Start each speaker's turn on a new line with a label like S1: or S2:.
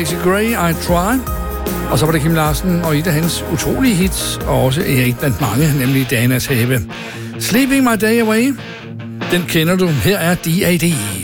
S1: Macy Gray, I Try. Og så var det Kim Larsen og et af hans utrolige hits, og også et blandt mange, nemlig Danas Have. Sleeping My Day Away, den kender du. Her er D.A.D.